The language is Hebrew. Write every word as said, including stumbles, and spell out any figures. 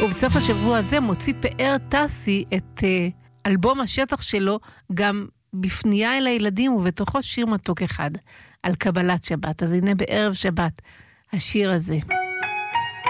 ובסוף השבוע הזה מוציא פאר טסי את uh, אלבום השטח שלו גם בפנייה אל הילדים, ובתוכו שיר מתוק אחד על קבלת שבת. אז הנה בערב שבת השיר הזה.